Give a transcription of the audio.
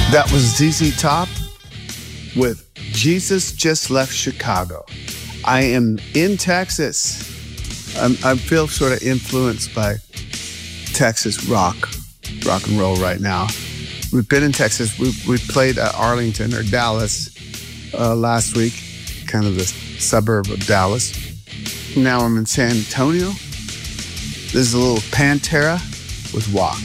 That was ZZ Top with Jesus Just Left Chicago. I am in Texas. I feel sort of influenced by Texas rock and roll right now. We've been in Texas. We played at Arlington or Dallas last week, kind of the suburb of Dallas. Now I'm in San Antonio. This is a little Pantera with Walk.